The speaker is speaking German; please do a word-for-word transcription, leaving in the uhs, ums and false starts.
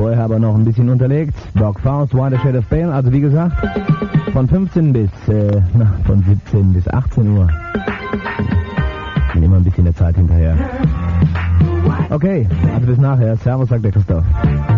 Vorher aber noch ein bisschen unterlegt. Doc Faust, White Shade of Pale. Also wie gesagt, von fünfzehn bis, äh, na, von siebzehn bis achtzehn Uhr. Bin immer ein bisschen der Zeit hinterher. Okay, also bis nachher. Servus, sagt der Christoph.